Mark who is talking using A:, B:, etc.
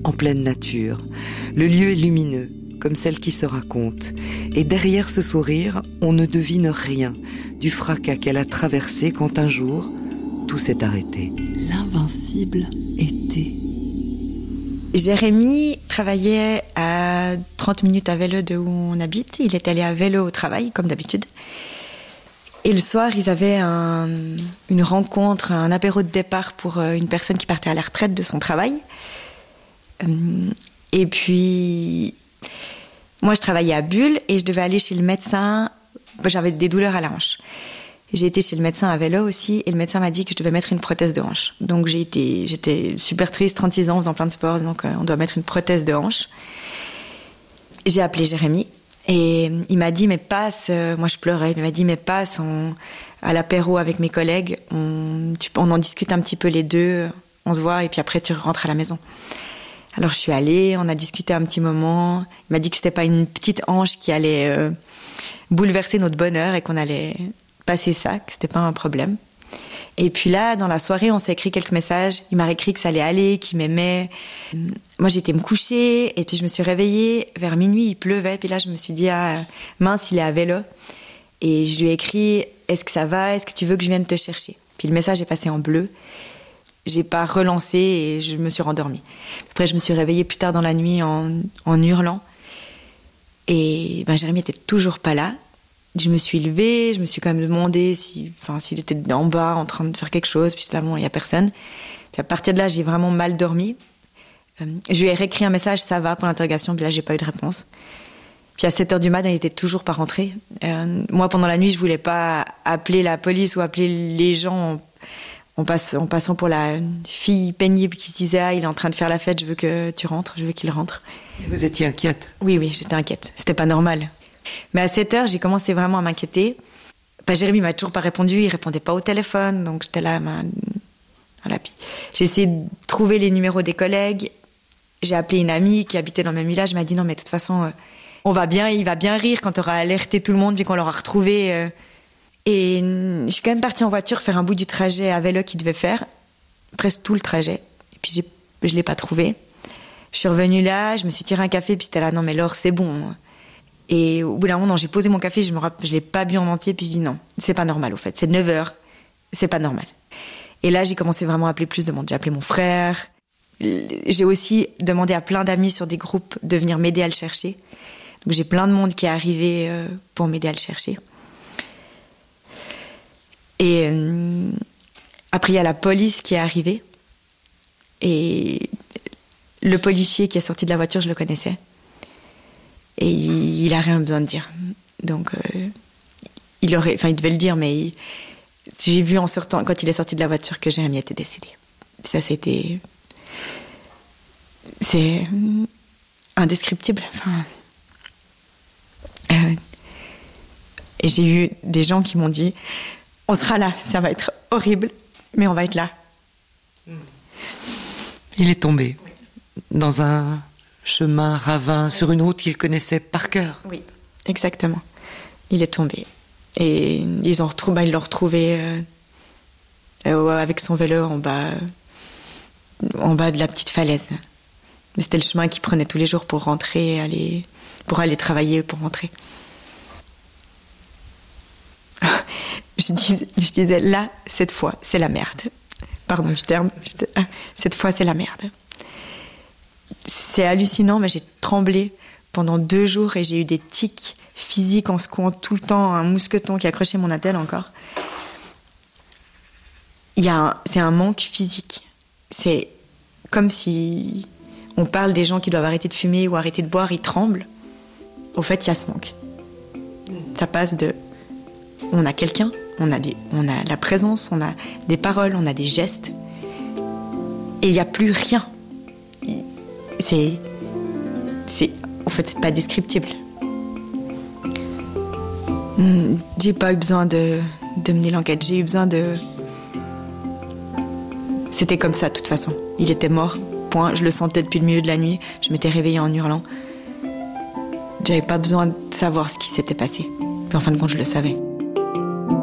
A: en pleine nature. Le lieu est lumineux, comme celle qui se raconte. Et derrière ce sourire, on ne devine rien du fracas qu'elle a traversé quand un jour, tout s'est arrêté.
B: L'invincible été.
C: Jérémy travaillait à 30 minutes à vélo de où on habite. Il est allé à vélo au travail, comme d'habitude. Et le soir, ils avaient une rencontre, un apéro de départ pour une personne qui partait à la retraite de son travail. Et puis, moi, je travaillais à Bulle et je devais aller chez le médecin. J'avais des douleurs à la hanche. J'ai été chez le médecin à vélo aussi et le médecin m'a dit que je devais mettre une prothèse de hanche. Donc j'étais super triste, 36 ans, en faisant plein de sport, donc on doit mettre une prothèse de hanche. J'ai appelé Jérémy et il m'a dit mais passe, moi je pleurais, il m'a dit mais passe à l'apéro avec mes collègues, on en discute un petit peu les deux, on se voit et puis après tu rentres à la maison. Alors je suis allée, on a discuté un petit moment, il m'a dit que c'était pas une petite hanche qui allait bouleverser notre bonheur et qu'on allait passer ça, que c'était pas un problème. Et puis là, dans la soirée, on s'est écrit quelques messages. Il m'a écrit que ça allait aller, qu'il m'aimait. Moi, j'étais me coucher et puis je me suis réveillée. Vers minuit, il pleuvait. Puis là, je me suis dit, mince, il est à vélo. Et je lui ai écrit, est-ce que ça va? Est-ce que tu veux que je vienne te chercher? Puis le message est passé en bleu. J'ai pas relancé et je me suis rendormie. Après, je me suis réveillée plus tard dans la nuit en hurlant. Et Jérémy était toujours pas là. Je me suis levée, je me suis quand même demandé s'il était en bas en train de faire quelque chose, puis là, bon, il n'y a personne. Puis à partir de là, j'ai vraiment mal dormi. Je lui ai réécrit un message, ça va, pour l'interrogation, puis là, j'ai pas eu de réponse. Puis à 7h du matin, il était toujours pas rentré. Moi, pendant la nuit, je voulais pas appeler la police ou appeler les gens en passant pour la fille pénible qui se disait « il est en train de faire la fête, je veux que tu rentres, je veux qu'il rentre ».
A: Et vous étiez inquiète? Oui,
C: j'étais inquiète. C'était pas normal. Mais à 7h, j'ai commencé vraiment à m'inquiéter. Jérémy m'a toujours pas répondu, il répondait pas au téléphone, donc j'étais là, voilà. Puis j'ai essayé de trouver les numéros des collègues. J'ai appelé une amie qui habitait dans le même village, elle m'a dit non, mais de toute façon, il va bien rire quand t'auras alerté tout le monde puis qu'on l'aura retrouvé. Et je suis quand même partie en voiture faire un bout du trajet à vélo qu'il devait faire, presque tout le trajet. Et puis je l'ai pas trouvé. Je suis revenue là, je me suis tiré un café, puis j'étais là, non mais Laure, c'est bon. Et au bout d'un moment, j'ai posé mon café, je l'ai pas bu en entier, puis je dis non, c'est pas normal au fait, c'est 9h, c'est pas normal. Et là, j'ai commencé vraiment à appeler plus de monde. J'ai appelé mon frère, j'ai aussi demandé à plein d'amis sur des groupes de venir m'aider à le chercher. Donc j'ai plein de monde qui est arrivé pour m'aider à le chercher. Et après, il y a la police qui est arrivée. Et le policier qui est sorti de la voiture, je le connaissais. Et il a rien besoin de dire. Donc, il devait le dire, mais j'ai vu en sortant, quand il est sorti de la voiture, que Jérémy était décédé. Ça, c'est indescriptible. Et j'ai eu des gens qui m'ont dit, on sera là, ça va être horrible, mais on va être là.
A: Il est tombé dans un chemin, ravin, sur une route qu'il connaissait par cœur.
C: Oui, exactement. Il est tombé. Et ils l'ont retrouvé avec son vélo en bas de la petite falaise. Mais c'était le chemin qu'il prenait tous les jours pour rentrer, pour aller travailler, pour rentrer. Je disais, là, cette fois, c'est la merde. Pardon du terme. Cette fois, c'est la merde. C'est hallucinant, mais j'ai tremblé pendant 2 jours et j'ai eu des tics physiques en secouant tout le temps un mousqueton qui accrochait mon attelle encore. C'est un manque physique. C'est comme si on parle des gens qui doivent arrêter de fumer ou arrêter de boire, ils tremblent. Au fait, il y a ce manque. Ça passe de... On a quelqu'un, on a la présence, on a des paroles, on a des gestes. Et il n'y a plus rien. En fait, c'est pas descriptible. J'ai pas eu besoin de mener l'enquête. J'ai eu besoin de... C'était comme ça, de toute façon. Il était mort, point. Je le sentais depuis le milieu de la nuit. Je m'étais réveillée en hurlant. J'avais pas besoin de savoir ce qui s'était passé. Puis en fin de compte, je le savais.